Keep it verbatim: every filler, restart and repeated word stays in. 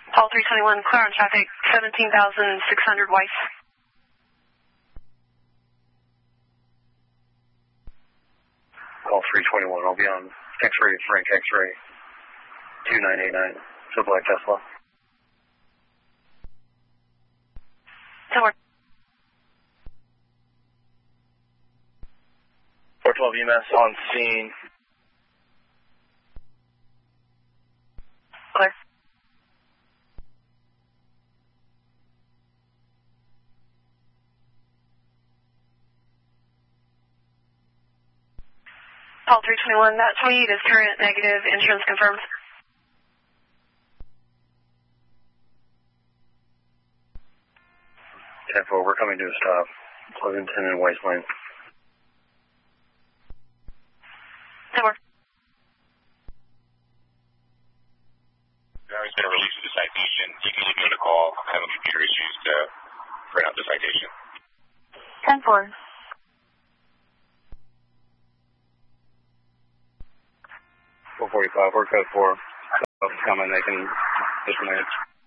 Paul three twenty-one, clear on traffic, seventeen thousand six hundred Weiss. Paul three twenty-one, I'll be on X-ray, Frank X-ray, two nine eight nine, so Black Tesla. Somewhere. four twelve E M S on scene. Clear. Paul three twenty-one, that twenty-eight is current negative, insurance confirmed. ten four, we're coming to a stop. Pleasanton and Weiss Lane. Somewhere. Driver's been released with the citation. You can give me a call. I'm having computer issues to print out the citation. ten four. four forty-five, we're code four. Coming, they can disconnect.